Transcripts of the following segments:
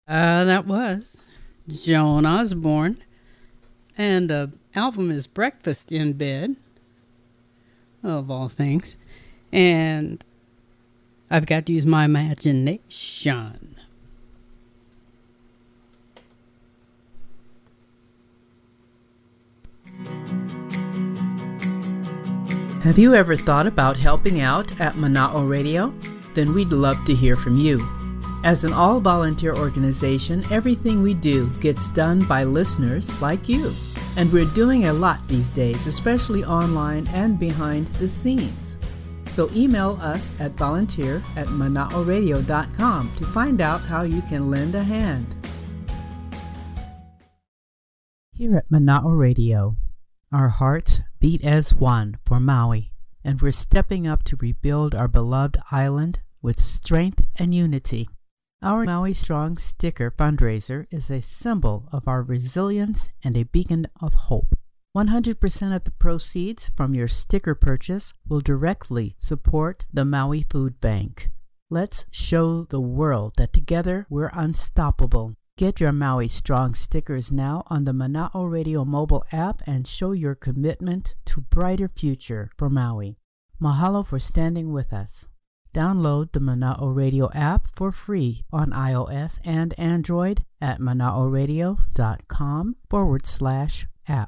That was Joan Osborne. And the album is Breakfast in Bed, of all things. And I've got to use my imagination. Have you ever thought about helping out at Mana'o Radio? Then we'd love to hear from you. As an all-volunteer organization, everything we do gets done by listeners like you. And we're doing a lot these days, especially online and behind the scenes. So email us at volunteer@manaoradio.com to find out how you can lend a hand. Here at Mana'o Radio, our hearts beat as one for Maui, and we're stepping up to rebuild our beloved island with strength and unity. Our Maui Strong sticker fundraiser is a symbol of our resilience and a beacon of hope. 100% of the proceeds from your sticker purchase will directly support the Maui Food Bank. Let's show the world that together we're unstoppable. Get your Maui Strong stickers now on the Mana'o Radio mobile app and show your commitment to a brighter future for Maui. Mahalo for standing with us. Download the Mana'o Radio app for free on iOS and Android at manaoradio.com/app.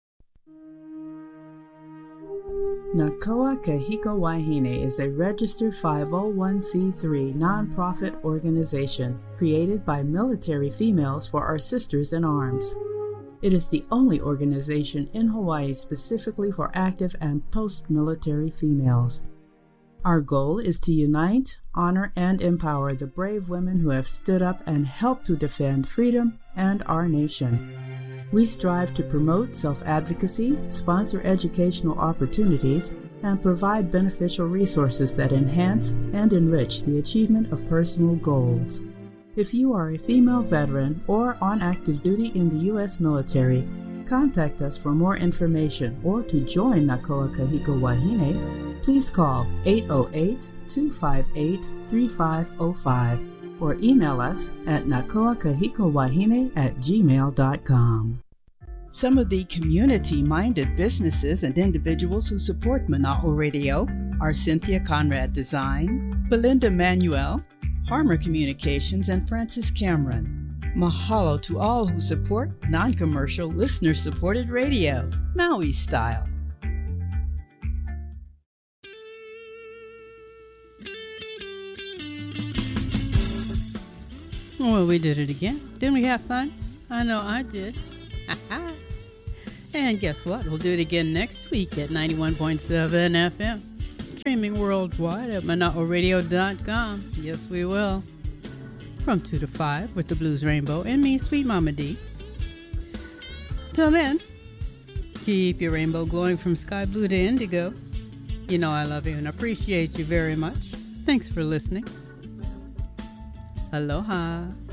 Nakoa Kahiko Wahine is a registered 501c3 nonprofit organization created by military females for our sisters in arms. It is the only organization in Hawaii specifically for active and post-military females. Our goal is to unite, honor, and empower the brave women who have stood up and helped to defend freedom and our nation. We strive to promote self-advocacy, sponsor educational opportunities, and provide beneficial resources that enhance and enrich the achievement of personal goals. If you are a female veteran or on active duty in the U.S. military, contact us for more information or to join Nakoa Kahiko Wahine. Please call 808-258-3505 or email us at nakoakahikowahine@gmail.com. Some of the community-minded businesses and individuals who support Mana'o Radio are Cynthia Conrad Design, Belinda Manuel, Harmer Communications, and Francis Cameron. Mahalo to all who support non-commercial, listener-supported radio, Maui style. Well, we did it again. Didn't we have fun? I know I did. And guess what? We'll do it again next week at 91.7 FM. Streaming worldwide at manaoradio.com. Yes, we will. From 2 to 5 with the Blues Rainbow and me, Sweet Mama D. Till then, keep your rainbow glowing from sky blue to indigo. You know I love you and appreciate you very much. Thanks for listening. Aloha.